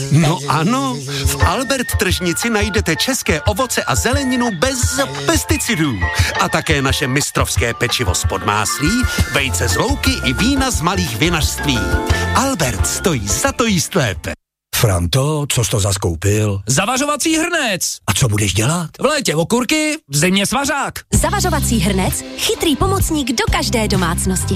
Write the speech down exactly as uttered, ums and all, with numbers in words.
No ano, v Albert tržnici najdete české ovoce a zeleninu bez pesticidů. A také naše mistrovské pečivo z Podmáslí, vejce z louky i vína z malých vinařství. Albert stojí za to jíst lépe. Franto, co jsi to zaskoupil? Zavařovací hrnec. A co budeš dělat? V létě okurky, v zimě svařák. Zavařovací hrnec, chytrý pomocník do každé domácnosti.